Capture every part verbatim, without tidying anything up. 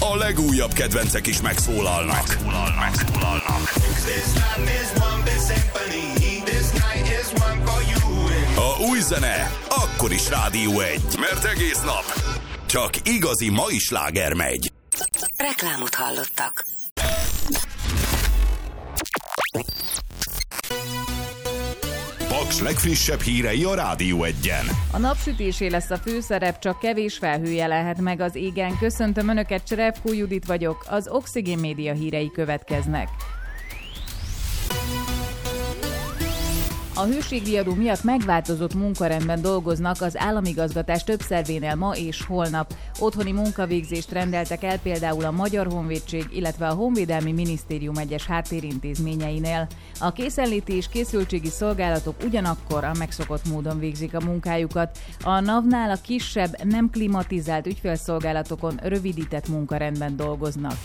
a legújabb kedvencek is megszólalnak. Megszólalnak. Megszólalnak. A új zene akkor is Rádió egy, mert egész nap csak igazi mai sláger megy. Reklámot hallottak. Paks legfrissebb hírei a Rádió egyen. A napsütésé lesz a főszerep, csak kevés felhő jelenhet meg az égen. Köszöntöm Önöket, Cserepkó Judit vagyok, az Oxigén Média hírei következnek. A hőségriadó miatt megváltozott munkarendben dolgoznak az államigazgatás több szervénél ma és holnap. Otthoni munkavégzést rendeltek el például a Magyar Honvédség, illetve a Honvédelmi Minisztérium egyes háttérintézményeinél. A készenléti és készültségi szolgálatok ugyanakkor a megszokott módon végzik a munkájukat. A NAV-nál a kisebb, nem klimatizált ügyfélszolgálatokon rövidített munkarendben dolgoznak.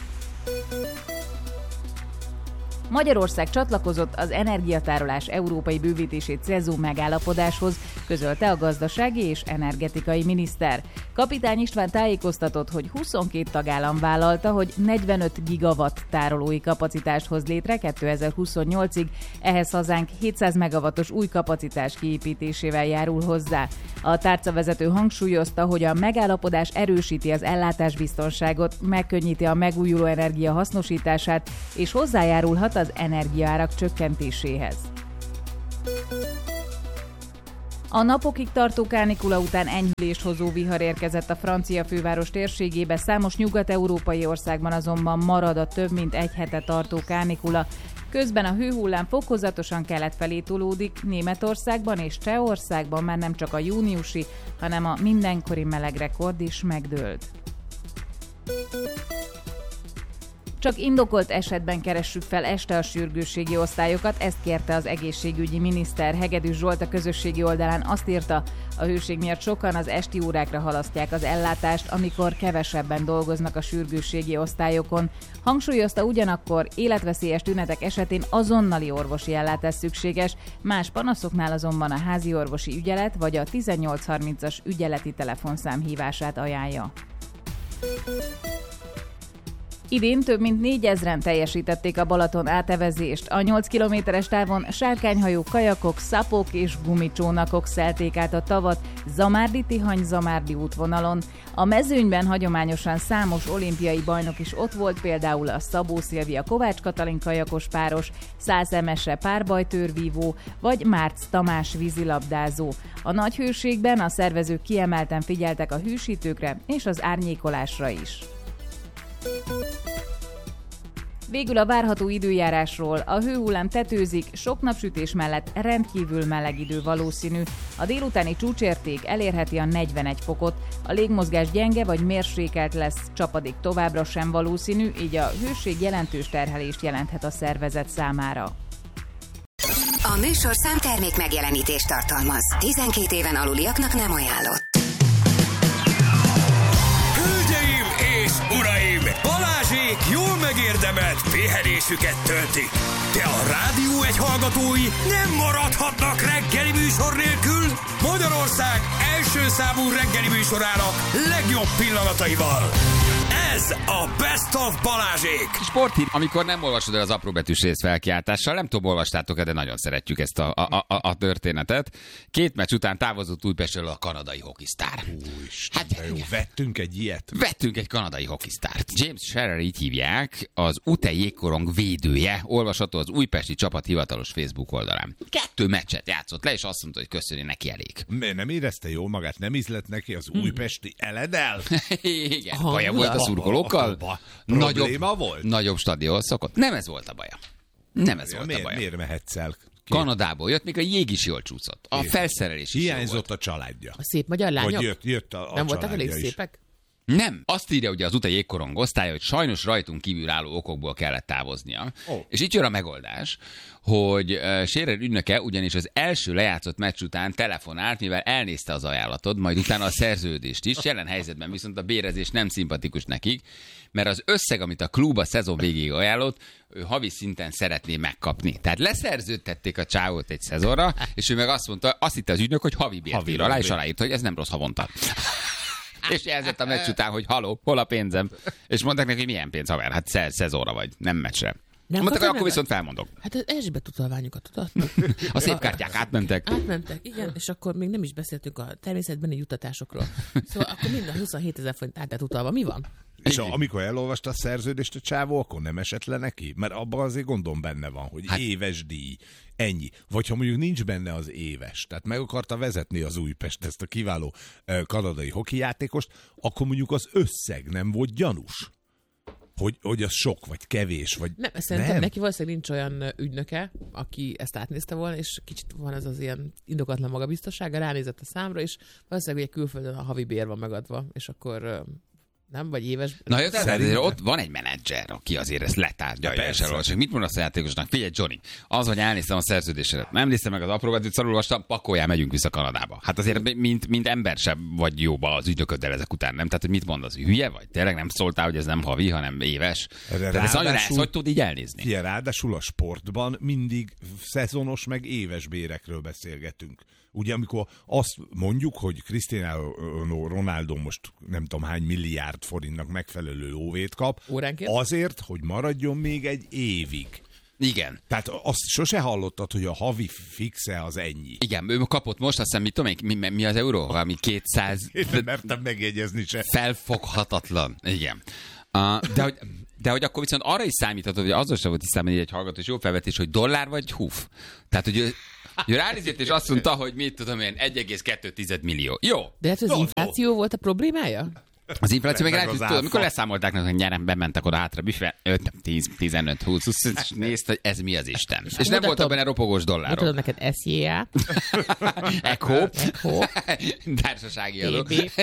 Magyarország csatlakozott az energiatárolás európai bővítését célzó megállapodáshoz, közölte a gazdasági és energetikai miniszter. Kapitány István tájékoztatott, hogy huszonkét tagállam vállalta, hogy negyvenöt gigawatt tárolói kapacitást hoz létre kétezer-huszonnyolcig, ehhez hazánk hétszáz megawattos új kapacitás kiépítésével járul hozzá. A tárcavezető hangsúlyozta, hogy a megállapodás erősíti az ellátásbiztonságot, megkönnyíti a megújuló energia hasznosítását és hozzájárulhat az energiaárak csökkentéséhez. A napokig tartó kánikula után enyhülést hozó vihar érkezett a francia főváros térségébe, számos nyugat-európai országban azonban marad a több mint egy hete tartó kánikula. Közben a hőhullám fokozatosan kelet felé tolódik, Németországban és Csehországban már nem csak a júniusi, hanem a mindenkori melegrekord is megdőlt. Csak indokolt esetben keressük fel este a sürgősségi osztályokat, ezt kérte az egészségügyi miniszter. Hegedűs Zsolt a közösségi oldalán azt írta, a hőség miatt sokan az esti órákra halasztják az ellátást, amikor kevesebben dolgoznak a sürgősségi osztályokon. Hangsúlyozta ugyanakkor, életveszélyes tünetek esetén azonnali orvosi ellátás szükséges, más panaszoknál azonban a házi orvosi ügyelet vagy a tizennyolc harmincas ügyeleti telefonszám hívását ajánlja. Idén több mint négyezren teljesítették a Balaton átevezést. A nyolc kilométeres távon sárkányhajók, kajakok, szapok és gumicsónakok szelték át a tavat Zamárdi-Tihany-Zamárdi útvonalon. A mezőnyben hagyományosan számos olimpiai bajnok is ott volt, például a Szabó Szilvia Kovács Katalin kajakos páros, Szász Emese párbajtőrvívó vagy Márc Tamás vízilabdázó. A nagy hőségben a szervezők kiemelten figyeltek a hűsítőkre és az árnyékolásra is. Végül a várható időjárásról. A hőhullám tetőzik, sok napsütés mellett rendkívül meleg idő valószínű. A délutáni csúcsérték elérheti a negyvenegy fokot. A légmozgás gyenge vagy mérsékelt lesz, csapadék továbbra sem valószínű, így a hőség jelentős terhelést jelenthet a szervezet számára. A műsorszám termék megjelenítést tartalmaz. tizenkét éven aluliaknak nem ajánlott. Hölgyeim és uraim! Balázsék jól megérdemelt pihenésüket töltik. De a Rádió egy hallgatói nem maradhatnak reggeli műsor nélkül. Magyarország első számú reggeli műsorának legjobb pillanataival. Ez a Best of Balázsék. Sporthír, amikor nem olvasod el az apróbetűs részfelkiáltással, nem tudom, olvastátok-e, de nagyon szeretjük ezt a, a, a, a történetet. Két meccs után távozott Újpestről a kanadai hokisztár. Hát jó, vettünk egy ilyet. Vettünk egy kanadai hokisztárt. James Scherer, így hívják, az u té jégkorong védője, olvasható az újpesti csapat hivatalos Facebook oldalán. Kettő meccset játszott le, és azt mondta, hogy köszöni, neki elég. Miért nem érezte jól magát? Nem ízlett neki az újpesti eledel? Igen, baja volt a szurkolókkal. Nagyobb, nagyobb, volt? Nagyobb stadion szokott. Nem ez volt a baja. Nem ez volt miért, a baja. Miért mehetsz el? Két... Kanadából jött, még a jég is jól csúszott. A felszerelés is hiányzott a családja. A szép magyar lányok? Vagy jött, jött a, a nem voltak elég is. szépek? Nem. Azt írja ugye az u té jégkorong osztálya, hogy sajnos rajtunk kívül álló okokból kellett távoznia. Oh. És itt jön a megoldás, hogy uh, Scherer ügynöke ugyanis az első lejátszott meccs után telefonált, mivel elnézte az ajánlatod, majd utána a szerződést is. Jelen helyzetben viszont a bérezés nem szimpatikus nekik, mert az összeg, amit a klub a szezon végéig ajánlott, ő havi szinten szeretné megkapni. Tehát leszerződtették a csávót egy szezonra, és ő meg azt mondta, azt hitte az ügynök, hogy havi bért ír alá, és aláírta, hogy ez nem rossz havonta. És jelzett a meccs után, hogy haló, hol a pénzem? És mondták neki, hogy milyen pénz, haver? Hát sze- szezonra vagy, nem meccsre. Nem Mondták, hogy akkor meg? viszont felmondok. Hát az Erzsébet utalványokat adtak. A szép kártyák átmentek. Átmentek, igen, és akkor még nem is beszéltünk a természetbeni juttatásokról. Szóval akkor minden huszonhét ezer forint át lett utalva. Mi van? És a, amikor elolvasta a szerződést a csávó, akkor nem esett le neki? Mert abban azért gondom benne van, hogy hát... éves díj, ennyi. Vagy ha mondjuk nincs benne az éves, tehát meg akarta vezetni az Újpest ezt a kiváló uh, kanadai hokijátékost, akkor mondjuk az összeg nem volt gyanús. Hogy, hogy az sok, vagy kevés, vagy Nem, szerintem nem. neki valószínűleg nincs olyan ügynöke, aki ezt átnézte volna, és kicsit van ez az ilyen indokatlan magabiztossága, ránézett a számra, és valószínűleg ugye külföldön a havi bér van megadva, és akkor nem, vagy éves... Na jó, tehát ott van egy menedzser, aki azért ezt letárgyalja és elolvasja. Mit mondasz a játékosnak? Figyelj, Johnny, az, hogy elnéztem a szerződésedet, nem néztem meg az apróbetűt, szarul olvastam, pakoljál, megyünk vissza Kanadába. Hát azért, mint, mint ember sem vagy jóba az ügynököddel ezek után, nem? Tehát, hogy mit mondasz, hülye vagy? Tényleg nem szóltál, hogy ez nem havi, hanem éves? Tehát ez nagyon ezt, hogy tud így elnézni. Figyelj, ráadásul a sportban mindig szezonos meg éves bérekről beszélgetünk. Ugye, amikor azt mondjuk, hogy Cristiano Ronaldo most nem tudom hány milliárd forintnak megfelelő óvét kap, óránként? Azért, hogy maradjon még egy évig. Igen. Tehát azt sose hallottad, hogy a havi fixe az ennyi. Igen, ő kapott most, azt hiszem, mit tudom én, mi, mi az euró? Valami kétszáz... Én nem mertem megjegyezni se. Felfoghatatlan. Igen. Uh, de, hogy, de hogy akkor viszont arra is számíthatod, hogy azon sem volt tisztában egy hallgató, és jó felvetés, hogy dollár vagy húf. Tehát, hogy ő, ő ránézett, és azt mondta, hogy mit tudom én, egy egész kettő millió. Jó. De hát az infláció volt a problémája? Az infláció meg, meg meg az tudod, amikor leszámolták, hogy nyerem, bementek oda hátra, büfé, tíz, tizenöt, húsz, és nézd, hogy ez mi az Isten. És, és nem voltak benne ropogós dollárok. Mutatom neked es jé á. Echo. Echo. Társasági adó. té bé.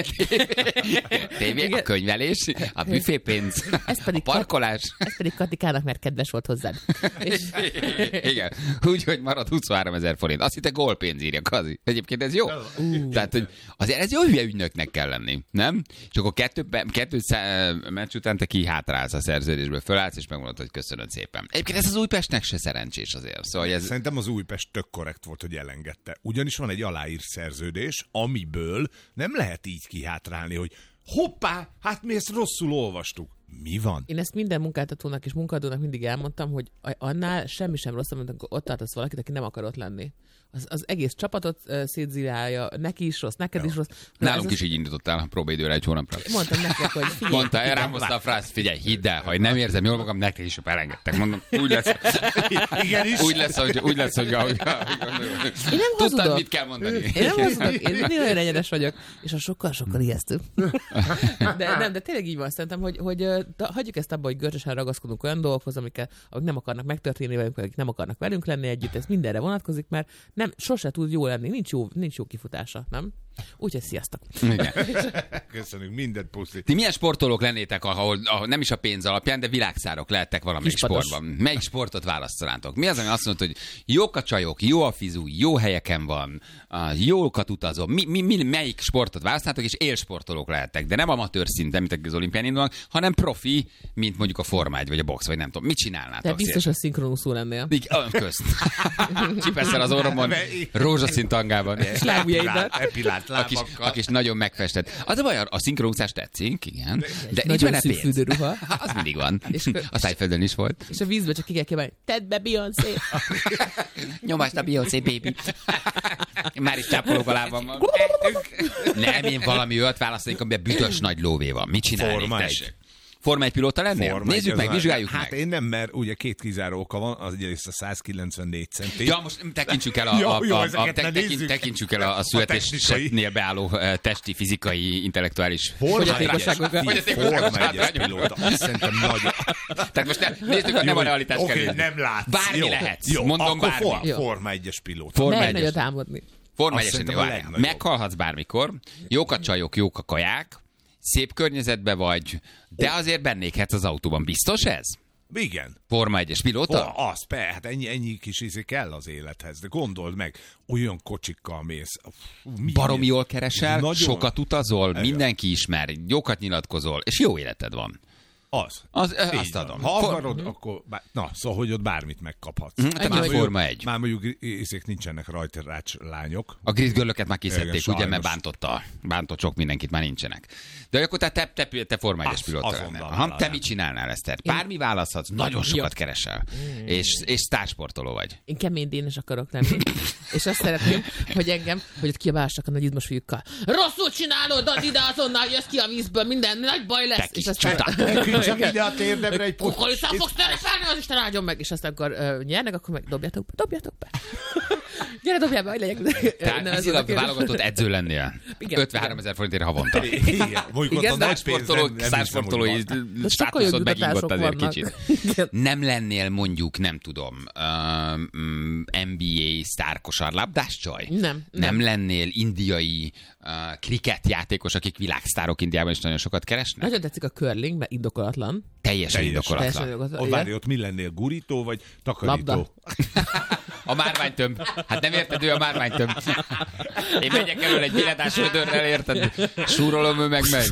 té vé, a könyvelés, a büfépénz, Ez pedig a parkolás. Ez pedig Katikának, mert kedves volt hozzád. És... Igen. Úgy, hogy marad huszonhárom ezer forint. Azt hitte gólpénz írja, Kazi. Egyébként ez jó. Uh. Tehát, hogy azért ez jó hülye ügynöknek kell lenni, nem? És akkor kettő, kettő meccs után te kihátrálsz a szerződésből, fölállsz, és megmondod, hogy köszönöm szépen. Egyébként ez az Újpestnek se szerencsés azért. Szóval ez... Szerintem az Újpest tök korrekt volt, hogy elengedte. Ugyanis van egy aláírt szerződés, amiből nem lehet így kihátrálni, hogy hoppá, hát mi ezt rosszul olvastuk. Mi van? Én ezt minden munkáltatónak és munkadónak mindig elmondtam, hogy annál semmi sem rosszabb, mint amikor ott tartasz valakit, aki nem akar ott lenni. Az, az egész csapatot uh, szétzilálja, neki is rossz, neked Jó. is rossz. Nálunk is így indítottál a próbaidőre egy hónapra. Mondtam nektek, hogy figyelj. Mondta, rám hozta a frász, figyelj, hidd el, ha én nem érzem jól magam, nektek is elengedtek. Mondom, úgy lesz. Igenis. Úgy lesz, hogy, úgy lesz, hogy ahogy, ahogy Én nem tudtad, hazudok. mit kell mondani. Én nem hazudok, én mindig olyan egyenes vagyok, és a sokkal-sokkal ijesztő. De nem, de tényleg így van, szerintem, hogy, hogy da, hagyjuk ezt abba, hogy görcsösen ragaszkodunk olyan dolgokhoz, amik, amik nem akarnak megtörténni velünk, akik nem akarnak velünk lenni együtt, ez mindenre vonatkozik, mert nem, sose tud jó lenni, nincs jó, nincs jó kifutása, nem? Úgyhogy sziasztok. Igen. Köszönjük, mindent puszi. Ti milyen sportolók lennétek, ahol, ahol nem is a pénz alapján, de világszárok lehettek valamelyik Kispados. sportban? Melyik sportot választanátok? Mi az, ami azt mondod, hogy jók a csajok, jó a fizu, jó helyeken van, jókat utazom. Mi, mi, mi, melyik sportot választanátok, és élsportolók lehettek? De nem amatőr szinten, mint az olimpián indulnak, hanem profi, mint mondjuk a Forma egy, vagy a box, vagy nem tudom. Mit csinálnátok? Te biztos, hogy szinkronuszul lennél. Igen, közt. Csipesszel az orromon, rózsaszín tangában. Lábujjaidat. Epilált A kis, a kis nagyon megfestett. Az a baj, a szinkronúzás tetszik, igen. De nincs nagyon benne szűk pénz. fürdőruha. Az mindig van. És kö- A Tájföldön is volt. És a vízbe csak ki kell kívánni. Tedd be Beyoncé! Nyomásd a Beyoncé baby. Már is csápolók a lábam van. Nem, én valami olyat választanék, amiben büdös nagy lóvé van. Mit csinálnék, Forma egy. tessék? Forma egy pilóta lennél? Forma Nézzük egy, meg, az vizsgáljuk hát meg. én nem, mert ugye két kizáró oka van, az egyrészt a száz kilencvennégy centi. Ja, most tekintsük el a, Jó, a, jó, a, a, ezeket te, ne tekint, nézzük. tekintsük el a, a A születésnél beálló eh, testi, fizikai, intellektuális Fogyatékosságokat. Forma egyes pilóta. Azt szerintem nagyon. Tehát most ne, nézzük, hogy nem a realitás Oké, kell nézni. nem látsz. Bármi Jó, lehetsz. Jó, Mondom akkor bármi. for- Jó. Forma egyes pilóta. Forma Merj egyes. nagyot álmodni. Forma Azt egyesen, szerintem a várj. legnagyobb. Meghalhatsz bármikor, jók a csajok, jók a kaják, szép környezetbe vagy, de azért bennéghetsz az autóban. Biztos ez? Igen. Forma egyes pilóta? Oh, az, be, hát ennyi, ennyi kis ízi kell az élethez. De gondold meg, olyan kocsikkal mész. Fú, milyen- Baromi jól keresel, Nagyon. sokat utazol, Igen. mindenki ismer, jókat nyilatkozol, és jó életed van. Az. Az, ö, Így azt van. adom. Ha For- akarod, akkor... bá- Na, szóval, hogy ott bármit megkaphatsz. Mhm, te már mondjuk- Forma egy. Már mondjuk ezek nincsenek rajta rács lányok. A Chris Görlöket már Igen, kiszedték, ugye, sajnos. mert bántotta, bántott sok mindenkit, már nincsenek. De akkor te, te, te, te Forma egyes Az- pilóta azonnal lennél. Ha, vállalnám. te mit csinálnál, Eszter? Bármi választhatsz, nagyon sokat keresel. És, és sztársportoló vagy. Én kemény dénes akarok lenni. És azt szeretném, hogy engem, hogy ott kiabálsak a nagy izmos fiúkkal. Rosszul csinálod, add ide azonnal, jössz ki a vízből, minden nagy baj lesz. Te kis és aztán... csuta. Küldjem ide a térdemre egy pont. Kukolisztán fogsz terepelni, az Isten áldjon meg. És aztán akkor uh, nyernek, akkor meg dobjátok be, dobjátok be. Gyere, dobjál be, hogy legyek. Tehát Ne, az vízilag a kérdés. válogatott edző lennél. Igen. ötvenhárom ezer forintért havonta. Igen, mondjuk Igen, ott a nagy pénz Sztársportoló, nem- nem hiszem, hogy sztársportolói van. De sokkal jobb státuszod megingott jutatások azért vannak. kicsit. Igen. Nem lennél mondjuk, nem tudom, um, um, en bé á sztárkosárlabdás csaj? Nem, nem. Nem lennél indiai uh, kriket játékos, akik világsztárok Indiában is nagyon sokat keresnek? Nagyon tetszik a curling, mert indokolatlan. Teljesen Teljesen. indokolatlan. Teljesen indokolatlan. Ott Igen. várj, ott mi lennél? Gurító vagy takarító? Labda. A márványtömb. Hát nem érted, ő a márványtömb. Én megyek elől egy billetás vödörrel, érted? Súrolom, ő meg megy.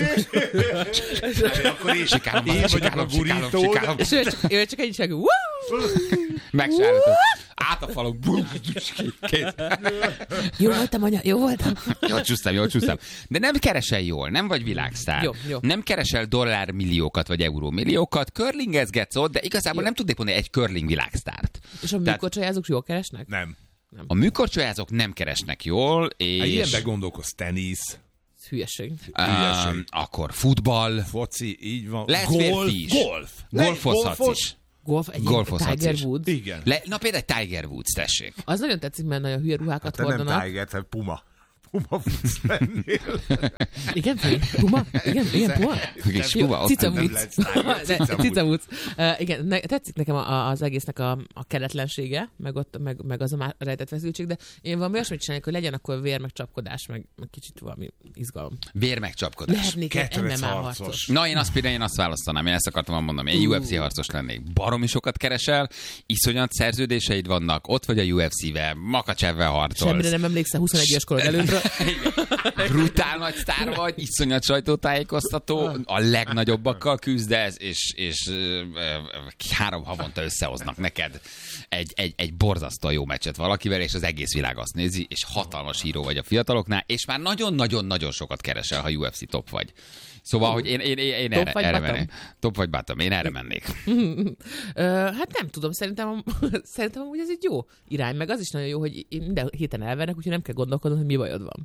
Akkor én, Sikálom, én vagyok a sikálom, sikálom, gurító. sikálom. És ő csak, ő csak egy csak, Woo! Megsállítom. Át a falon. Kész. Jó voltam, anya, jó voltam. Jól csúsztam, jól csúsztam. De nem keresel jól, nem vagy világsztár. Jó, jó. Nem keresel dollármilliókat vagy eurómilliókat, curlingezgetsz ott, de igazából Jó. nem tudnék mondani egy curling világsztárt. És a műkorcsolyázók jól keresnek? Nem. A műkorcsolyázók nem keresnek jól, Hát és ilyenben gondolkoz, tenisz, Ez hülyeség. um, akkor futball, foci, így van. lehet golf, férfi is. golf. Golfozhatsz golfos? is. Golf, egy Golfozhatsz Tiger is. Woods. Igen. Le, na például egy Tiger Woods, tessék. Az nagyon tetszik, mert nagyon hülye ruhákat Hát te nem hordanak. Tiger, te Puma. Puma futsz lennél. Igen, Feri? Puma? Igen, igen, Puma? Kis Puma, ott Cica nem Woods. lehetsz Tiger, De- Cica Woods. Cica Woods. Uh, igen, ne, tetszik nekem a, a, az egésznek a, a keretlensége, meg, ott, meg, meg az a már rejtett feszültség, de én valami olyasmit csináljuk, hogy legyen akkor vér, meg csapkodás, meg, meg kicsit valami izgalom. Vérmegcsapkodás. Lehetnék egy Ketrec em em á harcos. harcos. Na, én azt például én azt választanám, én ezt akartam mondani, én u ef cé harcos lennék. Baromi sokat keresel, iszonyat szerződéseid vannak, ott vagy a u ef cé-vel, Makacsevvel harcolsz. Semmire nem emlékszel huszonegy éves korod előttről. Brutál nagy sztár vagy, iszonyat sajtótájékoztató, a legnagyobbakkal küzdesz, és, és ö, ö, három havonta összehoznak neked egy, egy, egy borzasztó jó meccset valakivel, és az egész világ azt nézi, és hatalmas híró vagy a fiataloknál, és már nagyon-nagyon-nagyon sokat keresel, ha u ef cé top vagy. Szóval, hogy én, én, én, én Top erre, vagy erre bottom? mennék. Top vagy bottom, én erre mennék. Ö, hát nem tudom, szerintem, szerintem amúgy ez egy jó irány, meg az is nagyon jó, hogy minden héten elvernek, úgyhogy nem kell gondolkodnom, hogy mi bajod van.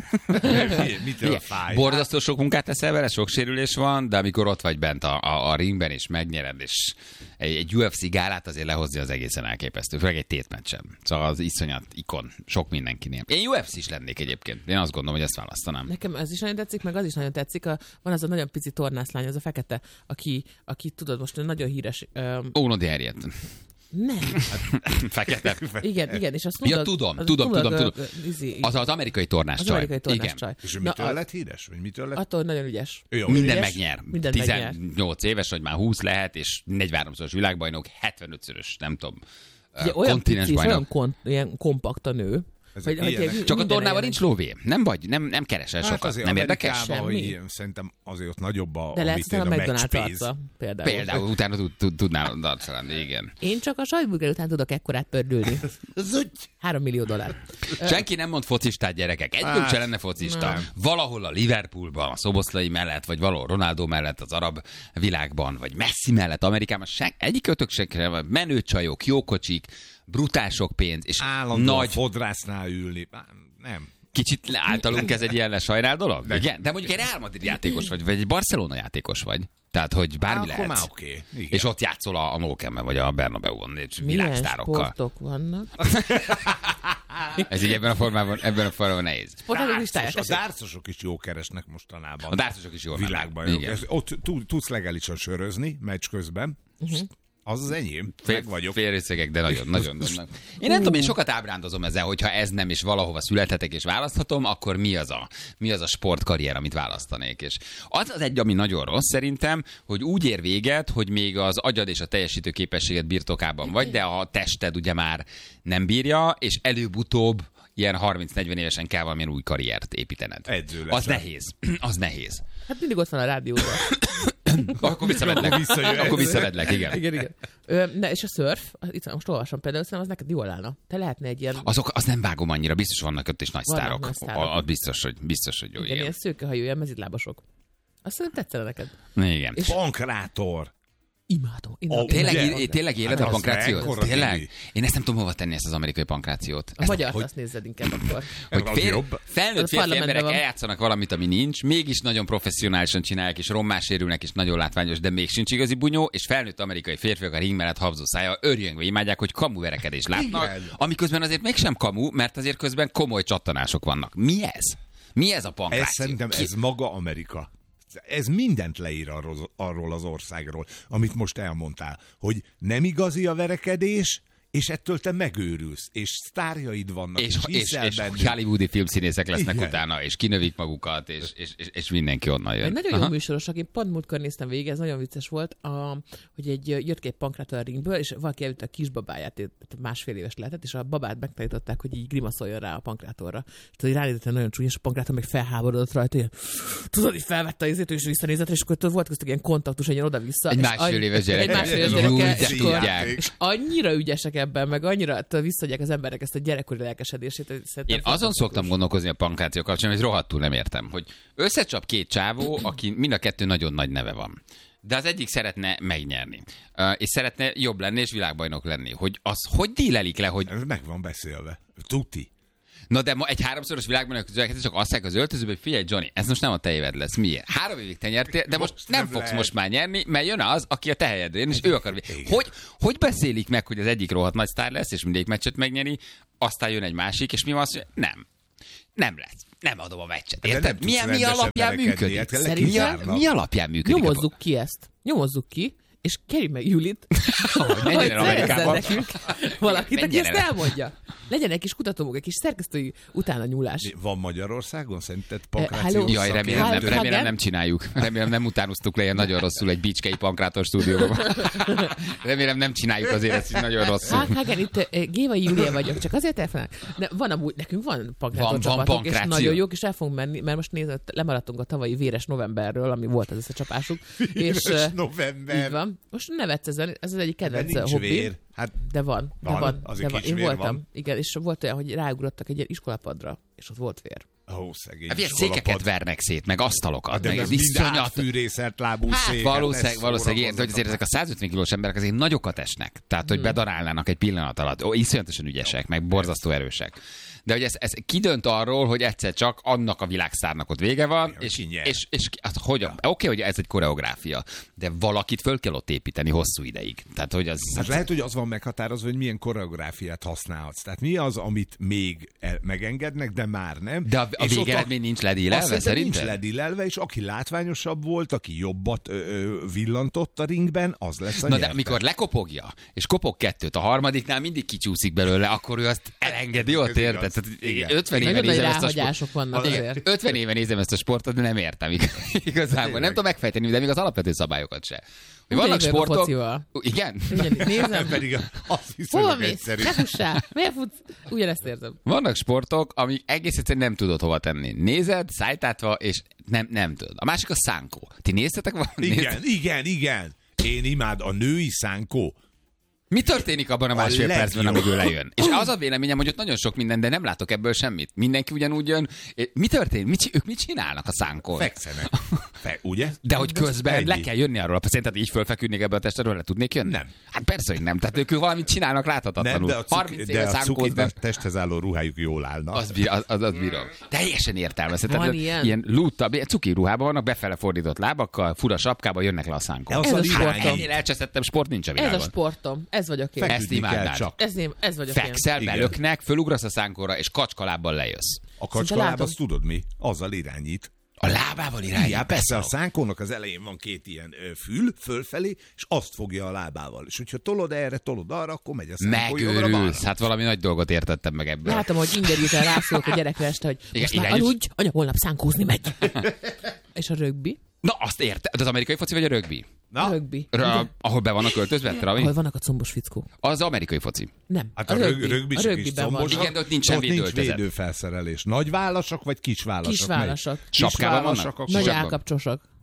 Mitől Igen, fáj? borzasztó sok munkát teszel vele, sok sérülés van, de amikor ott vagy bent a, a, a ringben, és megnyered, és egy, egy u ef cé gálát azért lehozni az egészen elképesztő, főleg egy tétmeccsen. Szóval az iszonyat ikon sok mindenkinél. Én u ef cé is lennék egyébként. Én azt gondolom, hogy ezt választanám. Nekem ez is nagyon tetszik, meg az is nagyon tetszik. A, van az a nagyon pici tornászlány, az a fekete, aki, aki tudod, most nagyon híres. Um, Óno Derriet. nem. Fekete. Igen, igen, és azt Ja, tudod, tudom, az- tudom, tudod, tudom, ö, tudom. ö, izé- Az az amerikai tornás az csaj. amerikai tornás Igen. csaj. És Na, mitől a- lett híres? Vagy mitől lett? Attól, hogy nagyon ügyes. Ő jó. Minden Ügyes, megnyer. mindent megnyer. tizennyolc éves, vagy már húsz lehet, és negyvenháromszoros világbajnok, hetvenötszörös, nem tudom, Ugye, olyan kontinens pici, és bajnok. olyan kon, ilyen kompakt a nő. Ezek Hogy, ilyenek. hogy Csak a minden tornával ilyen- nincs lóvé. Nem vagy, nem, nem keresel Hát sokat. azért Nem érdekes? Amerikában, hogy Semmi. ilyen, szerintem azért ott nagyobb a, De a, lesz mit a én, a McDonald's matchpénz. arca, például. Például utána tud, tud, tudnál darca lenni, igen. Én csak a sajtburger után tudok ekkorát pördülni. Három millió dollár. Senki nem mond focistát, gyerekek. Együnk Hát, se lenne focista. nem. Valahol a Liverpoolban, a Szoboszlai mellett, vagy valahol Ronaldo mellett az arab világban, vagy Messi mellett Amerikában, sen, egyik ötök se, menő csajok, jó kocsik, brutál sok pénz, és Állandóan nagy, fodrásznál ülni. Á, Nem. kicsit általunk ez egy ilyen lesajrál dolog? De. Igen? De mondjuk egy Real Madrid játékos vagy, vagy egy Barcelona játékos vagy. Tehát, hogy bármi Á, akkor lehetsz. már oké. Igen. És ott játszol a, a No-Camben, vagy a Bernabeu-on, Milyen világsztárokkal. sportok vannak? Ez így ebben a formában, ebben a formában nehéz. Sportok listáját. Dárcos, a dárcosok is jó keresnek mostanában. A dárcosok is jól mennek. Világbajnok. Igen. Ez- Ott tud- tudsz legálisan sörözni meccs közben. Uh-huh. Az az enyém. Fél, Meg vagyok. félrészegek, de nagyon, nagyon, nagyon. Én nem tudom, én sokat ábrándozom ezzel, hogyha ez nem, és valahova születhetek, és választhatom, akkor mi az a, mi az a sportkarrier, amit választanék. És az az egy, ami nagyon rossz szerintem, hogy úgy ér véget, hogy még az agyad és a teljesítő képességed birtokában vagy, de a tested ugye már nem bírja, és előbb-utóbb ilyen harminc-negyven évesen kell valamilyen új karriert építened. Edző Az leszel. nehéz. Az nehéz. Hát mindig ott van a rádióban. Akkor visszavedlek. Akkor visszavedlek, igen. igen, igen. Ö, ne, és a surf, itt most olvasom például, szerintem az neked jól állna. Te lehetne egy ilyen... Azok, azt nem vágom annyira, biztos vannak ott is nagy Vannak sztárok. nagy sztárok. Az biztos, hogy, biztos, hogy jó, igen. igen. Ilyen szőkehajú, ilyen mezitlábasok. Azt szerintem tetszene neked. Igen. És- Pankrátor. Imádom. Ó, imádom. Tényleg, ugye? é- tényleg éled Hát a az pankrációt? mekkora Tényleg? Tibi. Én ezt nem tudom hova tenni, ezt az amerikai pankrációt. A Ezt, magyart hogy, azt nézzed inkább akkor. hogy Az fél, jobb. felnőtt Az férfi parlamentben emberek van. eljátszanak valamit, ami nincs, mégis nagyon professzionálisan csinálják, és rommá sérülnek, és nagyon látványos, de még sincs igazi bunyó, és felnőtt amerikai férfiak a ring mellett habzó szája örjöngve imádják, hogy kamu verekedést látnak, Igen. amiközben azért mégsem kamu, mert azért közben komoly csattanások vannak. Mi ez? Mi ez a pankráció? Ez szerintem Ki- ez maga Amerika. Ez mindent leír arról, arról az országról, amit most elmondtál, hogy nem igazi a verekedés, és ettől te megőrülsz, és sztárjaid vannak, és, és, és, hiszel és bennük. hollywoodi filmszínészek lesznek Igen. utána, és kinövik magukat, és, és, és, és mindenki onnan jön. Egy nagyon Aha. jó műsoros, aki pont múltkor néztem végig, ez nagyon vicces volt, a, hogy egy jött ki egy pankrátor a ringből, és valaki elvitte a kisbabáját, másfél éves lehetett, és a babát megtanították, hogy így grimaszoljon rá a pankrátorra. És tudod, hogy ránézett nagyon csúnya, és a pankrátor meg felháborodott rajta, ilyen, tudod, hogy felvette az izét, és visszanézett, és akkor tudod, volt köztük ilyen kontaktus, egy ilyen oda-vissza. Egy és másfél annyi- éves gyerek. Egy másfél éves Jó, gyereke, de és, akkor, tudják. és annyira ügyesek ebben, meg annyira tudod, visszaadják az emberek ezt a gyerekkori lelkesedését. hogy szerintem Én azon fantasztikus. szoktam gondolkozni a pankráció kapcsán, hogy rohadtul nem értem, hogy összecsap két csávó, aki mind a kettő nagyon nagy neve van. De az egyik szeretne megnyerni, uh, és szeretne jobb lenni, és világbajnok lenni. Hogy az hogy dílelik le, hogy Ez meg van beszélve. Tuti. na de ma egy háromszoros világbajnok csak azt az öltözőben, hogy figyelj Johnny, ez most nem a te éved lesz. Miért? Három évig te nyertél, de most, Most nem, nem fogsz lehet. most már nyerni, mert jön az, aki a te helyedén, és ő akar. Igen. Hogy, hogy beszélik meg, hogy az egyik rohadt nagy sztár lesz, és mindegyik meccset megnyeri, aztán jön egy másik, és mi van az, hogy nem. Nem lesz. Nem adom a meccset. De nem Érted? tudsz Milyen, mi rendesen alapján verekedni, működik? hát Mi, lekizárnak. a, mi alapján működik? a Nyomozzuk ki ezt. Nyomozzuk ki, és kérjük meg Julit, Hogy menjen el szerezzen Amerikába. nekünk valakit, aki Menjen ezt el. elmondja. Legyen egy kis kutatómunk, egy kis szerkesztői utána nyúlás. Van Magyarországon szerinted hello. pankráció? Jaj, remélem nem, Hagen? remélem nem csináljuk. Remélem nem utánoztuk le ilyen nagyon rosszul egy bicskei pankrátor stúdióban. Remélem nem csináljuk azért ezt így nagyon rosszul. Hát, Hagen, itt eh, Gévai Júlia vagyok, csak azért telefonálok. De van amúgy, nekünk van pankrátor Van- van csapatok, és pankráció. nagyon jók, és el fogunk menni, mert most nézd, lemaradtunk a tavalyi véres novemberről, ami volt az összecsapásuk. és eh, november. így van. Most nevetsz ezen, ez az egyik De kedvenc nincs hobbi. vér. Hát De van, de Van, van. azért de van. kis Én vér voltam, van. igen, és volt olyan, hogy ráugrottak egy ilyen iskolapadra, és ott volt vér. ó, szegény. Hát ilyen iskolapad. székeket vernek szét, meg asztalokat, Hát de meg ez ez mind iszonyat. átfűrészelt lábú Hát szék. valószínűleg, valószínűleg érted, hogy azért ezek a százötven kilós emberek azért nagyokat esnek. Tehát, hogy bedarálnának egy pillanat alatt. Ó, iszonyatosan ügyesek, meg borzasztó erősek. De hogy ez, ez kidönt arról, hogy egyszer csak annak a világszárnak ott vége van, hogy és, ki nyer. és, és hát, hogyan? Oké, okay, hogy ez egy koreográfia, de valakit föl kell ott építeni hosszú ideig. Tehát, hogy az... Hát lehet, hogy az van meghatározva, hogy milyen koreográfiát használhatsz. Tehát mi az, amit még el- megengednek, de már nem. De a, a És ott végeredmény nincs azt ledílelve, szerintem nincs szerinted? ledillelve, és aki látványosabb volt, aki jobbat ö, ö, villantott a ringben, az lesz a Na de nyertes. amikor lekopogja, és kopog kettőt, a harmadiknál mindig kicsúszik belőle, akkor ő azt elengedi, ott Ez érted? igaz. Tehát Igen. ötven éve Nagyon nagy nézem ezt a sport... ráhagyások vannak Igen, azért. ötven éve nézem ezt a sportot, de nem értem ig- igazából. Nem tudom megfejteni, de még az alapvető szabályokat se. Hogy vannak Ugyanígy vagyok a sportok... focival. Igen? Ugyanígy nézem, Pedig az hova viszonylag mész? egyszerű. Ne fussál! Miért futsz? Ugyanezt érzem. Vannak sportok, amik egész egyszerűen nem tudod hova tenni. Nézed, szájtátva, és nem, nem tudod. A másik a szánkó. Ti néztetek valamit? Igen, igen, igen. Én imád a női szánkó. Mi történik abban a másfél legjobb. percben, amíg ő lejön? És az a véleményem, hogy ott nagyon sok minden, de nem látok ebből semmit. Mindenki ugyanúgy jön. Mi történik? Mit, csi- ők mit csinálnak a szánkon? Fekszenek. Fe, ugye? De hogy közben Ennyi. le kell jönni arról a szerinted így fölfeküdnék ebből a testről, le tudnék jönni? Nem. Hát persze, hogy nem. Tehát ők valamit csinálnak Nem, láthatatlanul. de a, cuk, harminc de éve a cuki szánkóznak. testhez álló ruhájuk jól állna. Az, bír, az, az, az bírom. Teljesen értelmezhető. Van Tehát ilyen? Ilyen lútta, cuki ruhában vannak, befele fordított lábakkal, fura sapkába jönnek le a szánkon. Az Ez a a lirány. sportom. Ennél elcseszettem sport nincs a Ez világon. a sportom. Ez vagyok én. Feküdni Ezt kell imádnád. csak. Ez, én, ez vagyok én. Fekszel, Igen. belöknek, fölugrasz a szánkóra, és kacskalábbal lejössz. A Szinte kacskaláb, látom. azt tudod mi? Azzal irányít. A lábával irányít. Igen, persze a szánkónak az elején van két ilyen ö, fül, fölfelé, és azt fogja a lábával. És hogyha tolod erre, tolod arra, akkor megy a szánkó jobbra-balra. Megőrülsz. Hát valami nagy dolgot értettem meg ebből. Látom, hogy minden után rászólok a gyerekre este, hogy Igen, most már irányíts. aludj, anya holnap szánkózni megy. És a rögbi? Na, azt érte. De az amerikai foci vagy a rögbi? A Na, rögbi. Ra, ahol be vannak költözve, Travi? Ahol vannak a combos fickó. Az amerikai foci. Nem. hát a, rög, rögbi a csak is rögbiben van. combosak. Igen, de ott nincsen ott nincs védőöltözet. védőfelszerelés. Nagy válasok vagy kis válasok? Kis válasok. Kis Sapkában válasok, vannak? akkor Nagy Sapkában. állkapcsosak.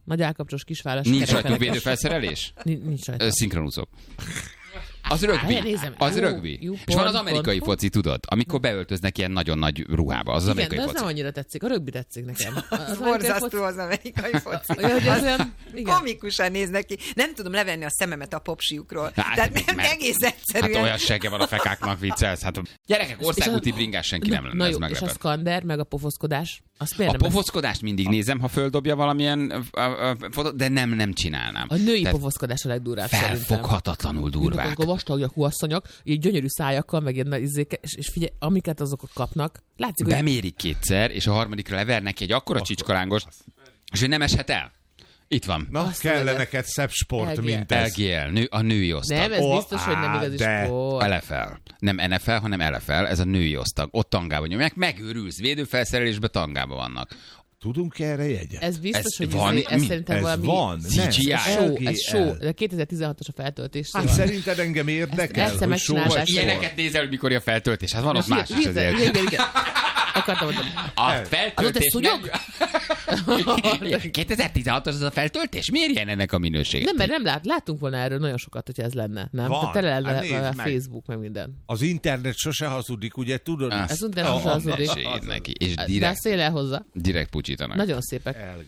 Nagy állkapcsos, kisváros. Nincs rajtuk védőfelszerelés? Nincs rajta. Szinkronúzók. Az rögbi. Az rögbi. És van az amerikai foci, tudod, amikor beöltöznek ilyen nagyon nagy ruhába. Az az igen, amerikai de az foci. nem annyira tetszik. A rögbi tetszik nekem. Az borzasztó az amerikai foci. Az, az olyan, igen. komikusan néznek ki. Nem tudom levenni a szememet a popsiukról. Hát, Tehát nem mert- egész egyszerűen. Hát olyan segge van a fekáknak, viccelsz. Hát, gyerekek, országúti bringás senki nem lenne, Na ez jó, és a meglepett. szkander, meg a pofoszkodás, azt A miért nem? pofockodást mindig nézem, ha földobja valamilyen a, a, a fotót, de nem, nem csinálnám. A női Tehát pofoszkodás a legdurább szerintem. felfoghatatlanul durvák. Amikor vastagjak asszonyok, így gyönyörű szájakkal, meg ilyen nagy izéke, és, és figyelj, amiket azok kapnak, látszik, hogy Bemérik kétszer, és a harmadikra lever neki egy akkora csicskalángost, és ő nem eshet el. Itt van. Na, Azt kell mondja. neked szebb sport, L G L. mint ez. el gé el, nő, a női osztag. nem, ez Ó, biztos, hogy nem á, igazi de- sport. el ef el. Nem en ef el, hanem el ef el, ez a női osztag. Ott tangában nyomják, megőrülsz, védőfelszerelésben tangában vannak. Tudunk erre jegyet? Ez biztos, Ez hogy van? izé- ez Mi? szerintem Ez valami van? cé gé í? Ez show, ez show, el gé el. de kétezer-tizenhatos a feltöltés. Hát szóval. szerinted engem érdekel, Ezt- ezt hogy show megcsinálták. vagy sport? Ilyeneket nézel, mikor a feltöltés. Hát van ott Na, más is hirtelen- azért. Igen, igen, igen. Akartam mondani. A Az ott egy feltöltés szúnyog? meg... kétezer-tizenhatos az a feltöltés? Miért ilyen ennek a minősége? Nem, mert nem lát, láttunk volna erről nagyon sokat, hogyha ez lenne, nem? Van. Tehát tele lenne Hát nézd a meg. Facebook, meg minden. Az internet sose hazudik, ugye tudod? Azt Ez utána a hazudik. mesélj neki. És De direkt, szél el hozzá. direkt pucsítanak. Nagyon szépek.